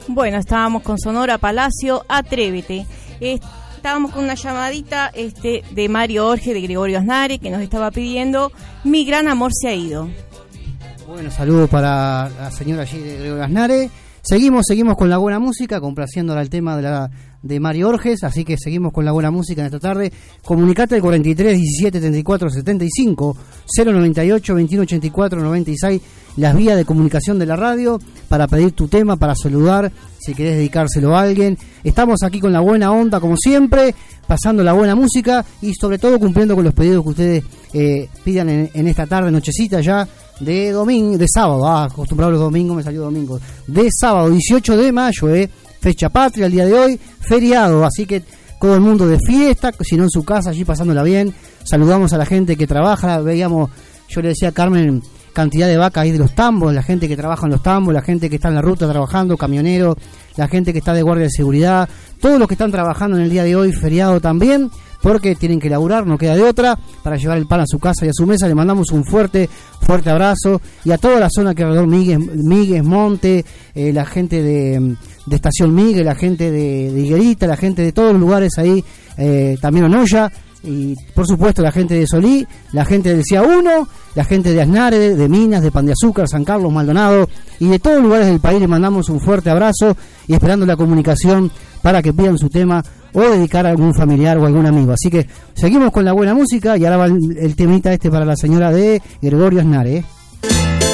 Bueno, estábamos con Sonora Palacio, Atrévete. Estábamos con una llamadita de Mario Orge, de Gregorio Aznare, que nos estaba pidiendo Mi Gran Amor Se Ha Ido. Bueno, saludos para la señora allí de Gregorio Aznare. Seguimos con la buena música, complaciéndola el tema de Mario Orges, así que seguimos con la buena música en esta tarde. Comunicate al 43 17 34 75 098 21 84 96, las vías de comunicación de la radio para pedir tu tema, para saludar, si querés dedicárselo a alguien. Estamos aquí con la buena onda como siempre, pasando la buena música y sobre todo cumpliendo con los pedidos que ustedes pidan en esta tarde, nochecita ya de domingo, de sábado, acostumbrado los domingos, me salió domingo, de sábado 18 de mayo, fecha patria, el día de hoy, feriado, así que todo el mundo de fiesta, si no en su casa, allí pasándola bien. Saludamos a la gente que trabaja, veíamos, yo le decía a Carmen, cantidad de vacas ahí de los tambos, la gente que trabaja en los tambos, la gente que está en la ruta trabajando, camioneros, la gente que está de guardia de seguridad, todos los que están trabajando en el día de hoy, feriado también, porque tienen que laburar, no queda de otra, para llevar el pan a su casa y a su mesa. Le mandamos un fuerte abrazo, y a toda la zona que alrededor, Migues, Monte, la gente de Estación Miguel, la gente de Higuerita, la gente de todos los lugares ahí, también Onoya, y por supuesto la gente de Solí, la gente del CIA 1, la gente de Aznare, de Minas, de Pan de Azúcar, San Carlos, Maldonado, y de todos los lugares del país. Le mandamos un fuerte abrazo y esperando la comunicación para que pidan su tema o dedicar a algún familiar o algún amigo. Así que seguimos con la buena música y ahora va el temita para la señora de Gregorio Aznare.